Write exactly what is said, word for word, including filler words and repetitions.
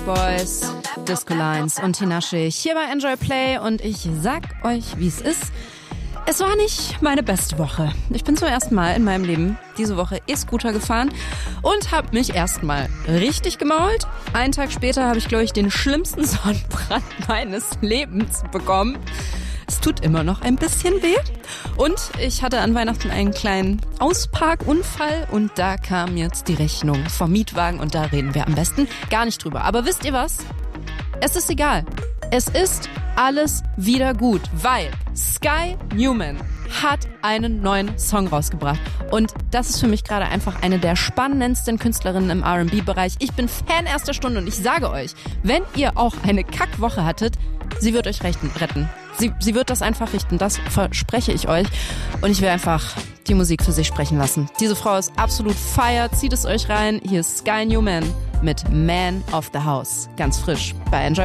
Boys, Disco Lines und Tinashe hier bei Enjoy Play und ich sag euch, wie es ist. Es war nicht meine beste Woche. Ich bin zum ersten Mal in meinem Leben diese Woche E-Scooter gefahren und habe mich erstmal richtig gemault. Einen Tag später habe ich, glaube ich, den schlimmsten Sonnenbrand meines Lebens bekommen. Es tut immer noch ein bisschen weh. Und ich hatte an Weihnachten einen kleinen Ausparkunfall und da kam jetzt die Rechnung vom Mietwagen und da reden wir am besten gar nicht drüber. Aber wisst ihr was? Es ist egal. Es ist alles wieder gut, weil Sky Newman hat einen neuen Song rausgebracht. Und das ist für mich gerade einfach eine der spannendsten Künstlerinnen im R and B-Bereich. Ich bin Fan erster Stunde und ich sage euch, wenn ihr auch eine Kackwoche hattet, sie wird euch retten. Sie, sie wird das einfach richten, das verspreche ich euch. Und ich will einfach die Musik für sich sprechen lassen. Diese Frau ist absolut fire, zieht es euch rein. Hier ist Sky Newman mit Man of the House. Ganz frisch bei Enjoy.